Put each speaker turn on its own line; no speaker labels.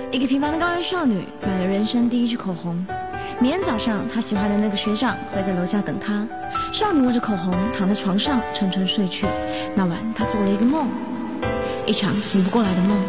一个平凡的高原少女买了人生第一支口红，每天早上她喜欢的那个学长会在楼下等她。少女握着口红躺在床上沉沉睡去。那晚她做了一个梦，一场醒不过来的梦。